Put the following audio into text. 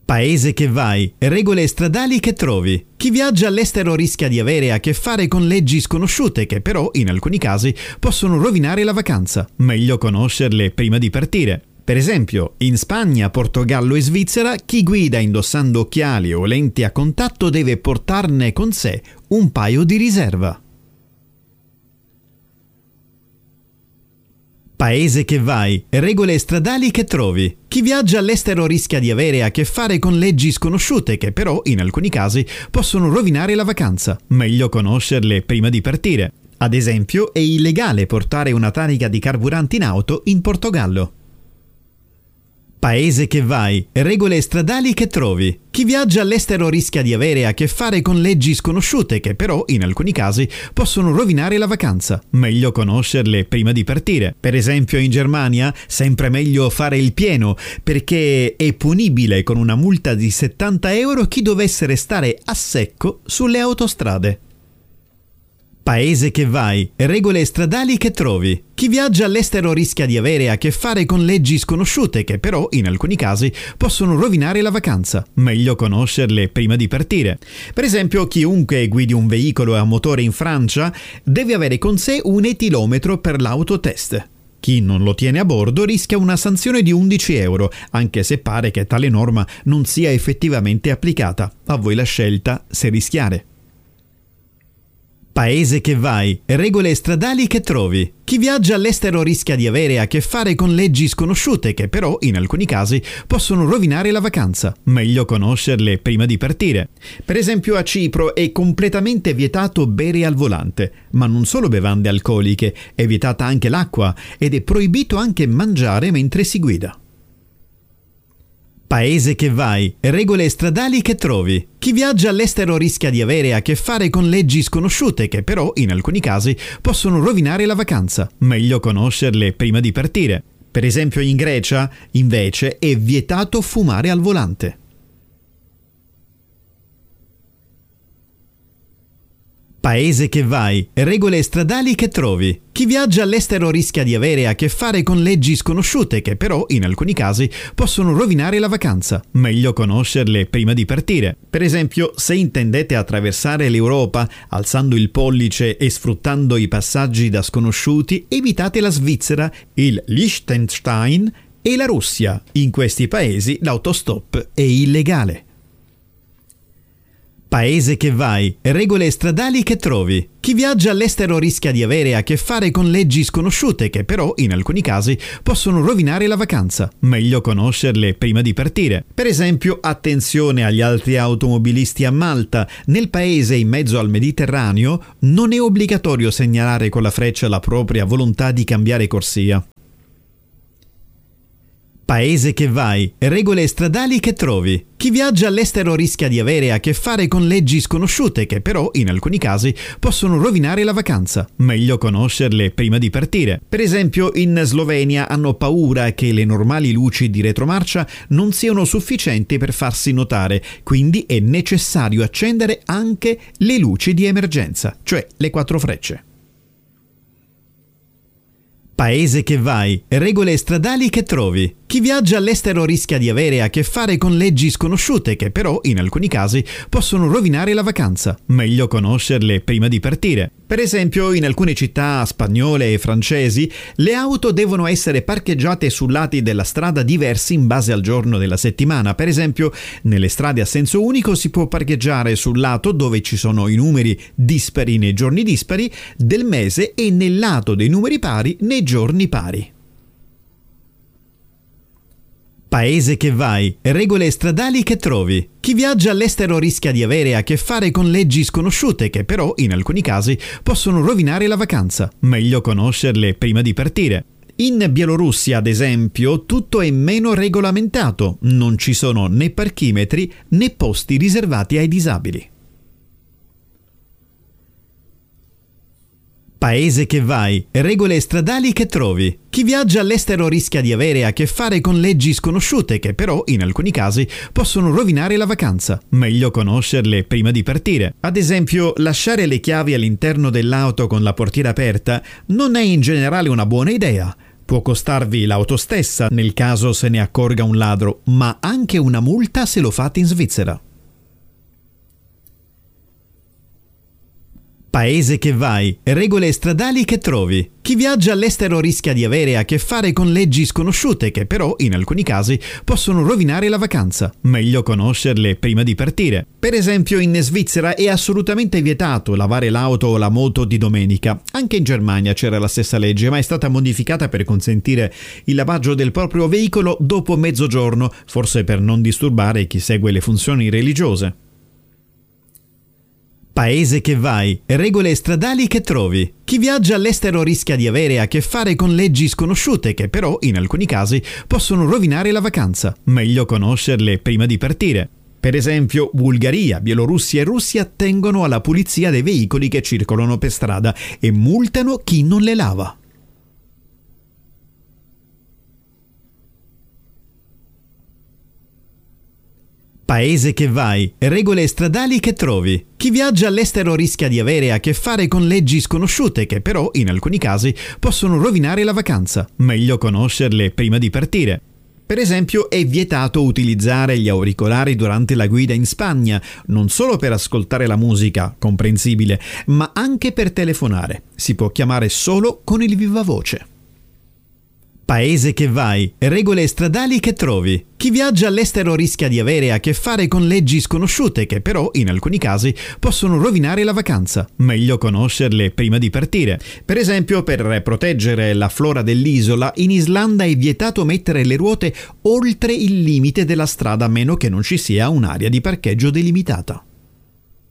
Paese che vai, regole stradali che trovi. Chi viaggia all'estero rischia di avere a che fare con leggi sconosciute che però, in alcuni casi, possono rovinare la vacanza. Meglio conoscerle prima di partire. Per esempio, in Spagna, Portogallo e Svizzera, chi guida indossando occhiali o lenti a contatto deve portarne con sé un paio di riserva. Paese che vai, regole stradali che trovi. Chi viaggia all'estero rischia di avere a che fare con leggi sconosciute che però, in alcuni casi, possono rovinare la vacanza. Meglio conoscerle prima di partire. Ad esempio, è illegale portare una tariga di carburante in auto in Portogallo. Paese che vai, regole stradali che trovi. Chi viaggia all'estero rischia di avere a che fare con leggi sconosciute che però, in alcuni casi, possono rovinare la vacanza. Meglio conoscerle prima di partire. Per esempio in Germania, sempre meglio fare il pieno, perché è punibile con una multa di 70 euro chi dovesse restare a secco sulle autostrade. Paese che vai, regole stradali che trovi. Chi viaggia all'estero rischia di avere a che fare con leggi sconosciute che però, in alcuni casi, possono rovinare la vacanza. Meglio conoscerle prima di partire. Per esempio, chiunque guidi un veicolo a motore in Francia deve avere con sé un etilometro per l'autotest. Chi non lo tiene a bordo rischia una sanzione di 11 euro, anche se pare che tale norma non sia effettivamente applicata. A voi la scelta se rischiare. Paese che vai, regole stradali che trovi. Chi viaggia all'estero rischia di avere a che fare con leggi sconosciute che però, in alcuni casi, possono rovinare la vacanza. Meglio conoscerle prima di partire. Per esempio a Cipro è completamente vietato bere al volante, ma non solo bevande alcoliche, è vietata anche l'acqua ed è proibito anche mangiare mentre si guida. Paese che vai, regole stradali che trovi. Chi viaggia all'estero rischia di avere a che fare con leggi sconosciute che però, in alcuni casi, possono rovinare la vacanza. Meglio conoscerle prima di partire. Per esempio in Grecia, invece, è vietato fumare al volante. Paese che vai, regole stradali che trovi. Chi viaggia all'estero rischia di avere a che fare con leggi sconosciute che però, in alcuni casi, possono rovinare la vacanza. Meglio conoscerle prima di partire. Per esempio, se intendete attraversare l'Europa alzando il pollice e sfruttando i passaggi da sconosciuti, evitate la Svizzera, il Liechtenstein e la Russia. In questi paesi l'autostop è illegale. Paese che vai, regole stradali che trovi. Chi viaggia all'estero rischia di avere a che fare con leggi sconosciute che però, in alcuni casi, possono rovinare la vacanza. Meglio conoscerle prima di partire. Per esempio, attenzione agli altri automobilisti a Malta. Nel paese in mezzo al Mediterraneo non è obbligatorio segnalare con la freccia la propria volontà di cambiare corsia. Paese che vai, regole stradali che trovi. Chi viaggia all'estero rischia di avere a che fare con leggi sconosciute che però, in alcuni casi, possono rovinare la vacanza. Meglio conoscerle prima di partire. Per esempio, in Slovenia hanno paura che le normali luci di retromarcia non siano sufficienti per farsi notare, quindi è necessario accendere anche le luci di emergenza, cioè le 4 frecce. Paese che vai, regole stradali che trovi. Chi viaggia all'estero rischia di avere a che fare con leggi sconosciute che però, in alcuni casi, possono rovinare la vacanza. Meglio conoscerle prima di partire. Per esempio, in alcune città spagnole e francesi, le auto devono essere parcheggiate su lati della strada diversi in base al giorno della settimana. Per esempio, nelle strade a senso unico si può parcheggiare sul lato dove ci sono i numeri dispari nei giorni dispari del mese e nel lato dei numeri pari nei giorni pari. Paese che vai, regole stradali che trovi. Chi viaggia all'estero rischia di avere a che fare con leggi sconosciute che però, in alcuni casi, possono rovinare la vacanza. Meglio conoscerle prima di partire. In Bielorussia, ad esempio, tutto è meno regolamentato. Non ci sono né parchimetri né posti riservati ai disabili. Paese che vai, regole stradali che trovi. Chi viaggia all'estero rischia di avere a che fare con leggi sconosciute che però, in alcuni casi, possono rovinare la vacanza. Meglio conoscerle prima di partire. Ad esempio, lasciare le chiavi all'interno dell'auto con la portiera aperta non è in generale una buona idea. Può costarvi l'auto stessa nel caso se ne accorga un ladro, ma anche una multa se lo fate in Svizzera. Paese che vai, regole stradali che trovi. Chi viaggia all'estero rischia di avere a che fare con leggi sconosciute che però, in alcuni casi, possono rovinare la vacanza. Meglio conoscerle prima di partire. Per esempio, in Svizzera è assolutamente vietato lavare l'auto o la moto di domenica. Anche in Germania c'era la stessa legge, ma è stata modificata per consentire il lavaggio del proprio veicolo dopo mezzogiorno, forse per non disturbare chi segue le funzioni religiose. Paese che vai, regole stradali che trovi. Chi viaggia all'estero rischia di avere a che fare con leggi sconosciute che però, in alcuni casi, possono rovinare la vacanza. Meglio conoscerle prima di partire. Per esempio, Bulgaria, Bielorussia e Russia tengono alla pulizia dei veicoli che circolano per strada e multano chi non le lava. Paese che vai, regole stradali che trovi. Chi viaggia all'estero rischia di avere a che fare con leggi sconosciute che però, in alcuni casi, possono rovinare la vacanza. Meglio conoscerle prima di partire. Per esempio, è vietato utilizzare gli auricolari durante la guida in Spagna, non solo per ascoltare la musica, comprensibile, ma anche per telefonare. Si può chiamare solo con il vivavoce. Paese che vai, regole stradali che trovi. Chi viaggia all'estero rischia di avere a che fare con leggi sconosciute che però, in alcuni casi, possono rovinare la vacanza. Meglio conoscerle prima di partire. Per esempio, per proteggere la flora dell'isola, in Islanda è vietato mettere le ruote oltre il limite della strada a meno che non ci sia un'area di parcheggio delimitata.